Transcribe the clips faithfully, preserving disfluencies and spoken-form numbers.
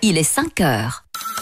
Il est cinq heures.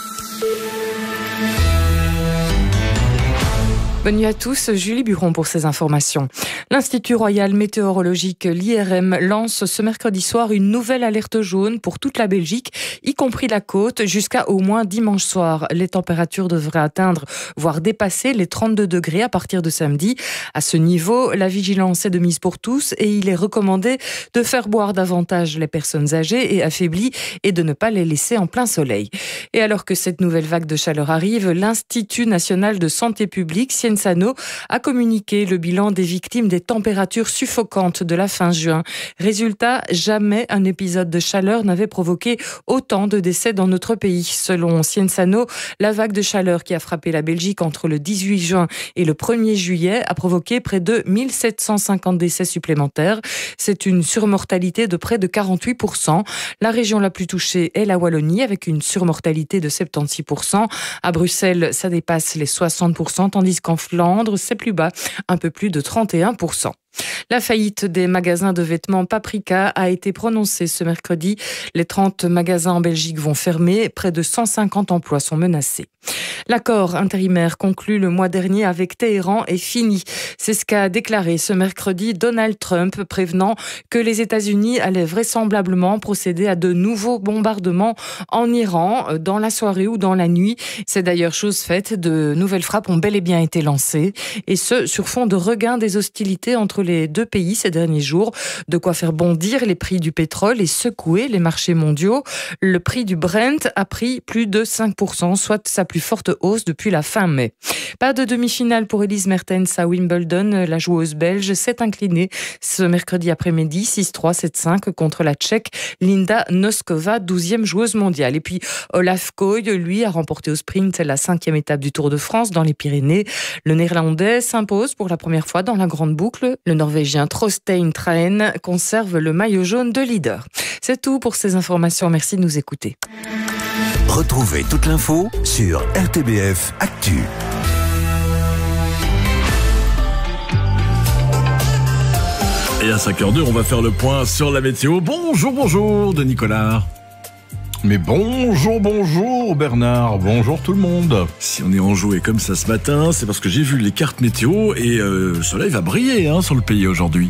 Bonne nuit à tous, Julie Buron pour ces informations. L'Institut Royal Météorologique, l'I R M, lance ce mercredi soir une nouvelle alerte jaune pour toute la Belgique, y compris la côte, jusqu'à au moins dimanche soir. Les températures devraient atteindre, voire dépasser les trente-deux degrés à partir de samedi. À ce niveau, la vigilance est de mise pour tous et il est recommandé de faire boire davantage les personnes âgées et affaiblies et de ne pas les laisser en plein soleil. Et alors que cette nouvelle vague de chaleur arrive, l'Institut national de santé publique, Sciensano, a communiqué le bilan des victimes des températures suffocantes de la fin juin. Résultat, jamais un épisode de chaleur n'avait provoqué autant de décès dans notre pays. Selon Sciensano, la vague de chaleur qui a frappé la Belgique entre le dix-huit juin et le premier juillet a provoqué près de mille sept cent cinquante décès supplémentaires. C'est une surmortalité de près de quarante-huit pour cent. La région la plus touchée est la Wallonie avec une surmortalité de soixante-seize pour cent. À Bruxelles, ça dépasse les soixante pour cent, tandis qu'en Flandre, c'est plus bas, un peu plus de trente et un pour cent. La faillite des magasins de vêtements Paprika a été prononcée ce mercredi. Les trente magasins en Belgique vont fermer. Près de cent cinquante emplois sont menacés. L'accord intérimaire conclu le mois dernier avec Téhéran est fini. C'est ce qu'a déclaré ce mercredi Donald Trump, prévenant que les États-Unis allaient vraisemblablement procéder à de nouveaux bombardements en Iran dans la soirée ou dans la nuit. C'est d'ailleurs chose faite. De nouvelles frappes ont bel et bien été lancées. Et ce, sur fond de regain des hostilités entre les deux pays ces derniers jours. De quoi faire bondir les prix du pétrole et secouer les marchés mondiaux. Le prix du Brent a pris plus de cinq pour cent, soit sa plus forte hausse depuis la fin mai. Pas de demi-finale pour Elise Mertens à Wimbledon. La joueuse belge s'est inclinée ce mercredi après-midi six trois, sept cinq contre la Tchèque Linda Noskova, douzième joueuse mondiale. Et puis Olaf Koy, lui, a remporté au sprint la cinquième étape du Tour de France dans les Pyrénées. Le Néerlandais s'impose pour la première fois dans la grande boucle. Le Norvégien Trostein Trahen conserve le maillot jaune de leader. C'est tout pour ces informations. Merci de nous écouter. Retrouvez toute l'info sur R T B F Actu. Et à cinq heures deux, on va faire le point sur la météo. Bonjour, bonjour de Nicolas. Mais bonjour, bonjour Bernard, bonjour tout le monde. Si on est enjoué comme ça ce matin, c'est parce que j'ai vu les cartes météo et euh, le soleil va briller hein, sur le pays aujourd'hui.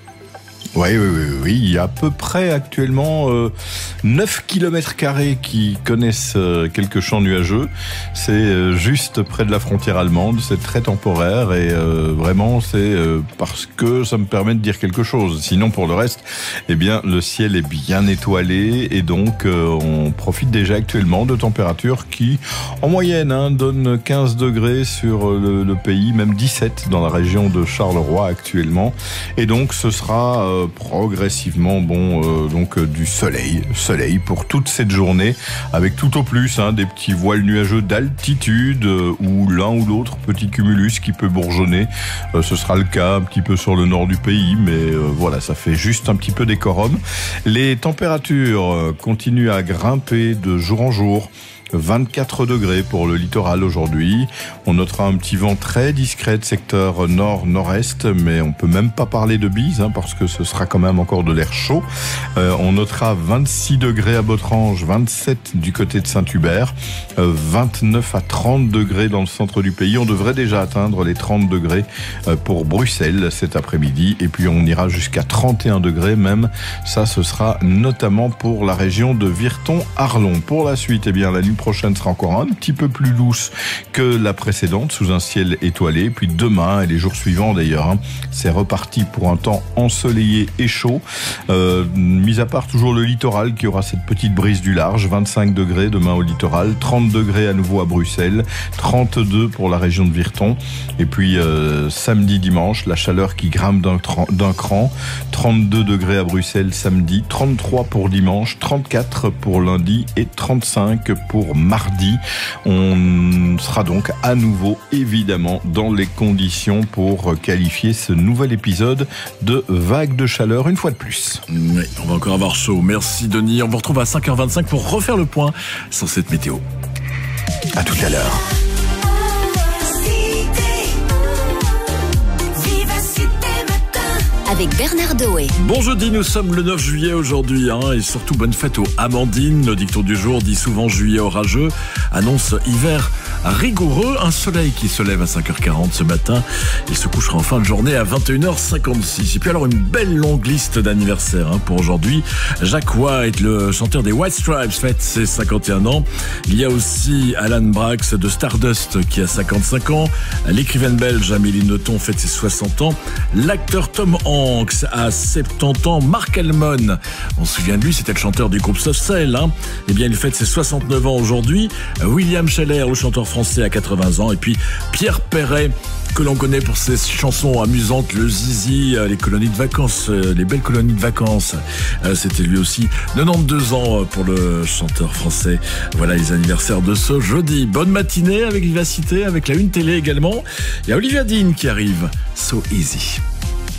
Oui, oui, oui, oui, il y a à peu près actuellement euh, neuf kilomètres carrés qui connaissent euh, quelques champs nuageux. C'est euh, juste près de la frontière allemande, c'est très temporaire et euh, vraiment c'est euh, parce que ça me permet de dire quelque chose. Sinon pour le reste, eh bien le ciel est bien étoilé et donc euh, on profite déjà actuellement de températures qui en moyenne hein, donnent quinze degrés sur le, le pays, même dix-sept dans la région de Charleroi actuellement. Et donc ce sera euh, progressivement bon euh, donc euh, du soleil soleil pour toute cette journée avec tout au plus hein, des petits voiles nuageux d'altitude euh, ou l'un ou l'autre petit cumulus qui peut bourgeonner. Euh, ce sera le cas un petit peu sur le nord du pays, mais euh, voilà, ça fait juste un petit peu décorum. Les températures euh, continuent à grimper de jour en jour. vingt-quatre degrés pour le littoral aujourd'hui. On notera un petit vent très discret de secteur nord-nord-est, mais on peut même pas parler de bise, hein, parce que ce sera quand même encore de l'air chaud. Euh, on notera vingt-six degrés à Botrange, vingt-sept du côté de Saint-Hubert, euh, vingt-neuf à trente degrés dans le centre du pays. On devrait déjà atteindre les trente degrés euh, pour Bruxelles cet après-midi, et puis on ira jusqu'à trente et un degrés même. Ça, ce sera notamment pour la région de Virton-Arlon. Pour la suite, eh bien, la nuit prochaine sera encore un petit peu plus douce que la précédente, sous un ciel étoilé. Puis demain et les jours suivants d'ailleurs, hein, c'est reparti pour un temps ensoleillé et chaud. Euh, mis à part toujours le littoral qui aura cette petite brise du large, vingt-cinq degrés demain au littoral, trente degrés à nouveau à Bruxelles, trente-deux pour la région de Virton. Et puis euh, samedi, dimanche, la chaleur qui grimpe d'un, d'un cran, trente-deux degrés à Bruxelles samedi, trente-trois pour dimanche, trente-quatre pour lundi et trente-cinq pour mardi. On sera donc à nouveau évidemment dans les conditions pour qualifier ce nouvel épisode de vague de chaleur une fois de plus. Oui, on va encore avoir chaud. Merci Denis. On vous retrouve à cinq heures vingt-cinq pour refaire le point sur cette météo. À tout à l'heure. avec Bernard Doé. Bon jeudi, nous sommes le neuf juillet aujourd'hui, hein, et surtout bonne fête aux Amandines. Le dicton du jour dit souvent juillet orageux, annonce hiver rigoureux. Un soleil qui se lève à cinq heures quarante ce matin. Il se couchera en fin de journée à vingt et une heures cinquante-six. Et puis alors une belle longue liste d'anniversaires hein, pour aujourd'hui. Jack White, le chanteur des White Stripes, fête ses cinquante et un ans. Il y a aussi Alan Braxe de Stardust qui a cinquante-cinq ans. L'écrivaine belge Amélie Nothomb fête ses soixante ans. L'acteur Tom Hanks a soixante-dix ans. Mark Elmon, on se souvient de lui, c'était le chanteur du groupe Soft Cell. Hein. Eh bien, il fête ses soixante-neuf ans aujourd'hui. William Scheller, le chanteur français, a quatre-vingts ans. Et puis Pierre Perret, que l'on connaît pour ses chansons amusantes, le Zizi, les colonies de vacances, les belles colonies de vacances. C'était lui aussi quatre-vingt-douze ans pour le chanteur français. Voilà les anniversaires de ce jeudi. Bonne matinée avec Vivacité, avec la Une Télé également. Il y a Olivia Dean qui arrive. So Easy.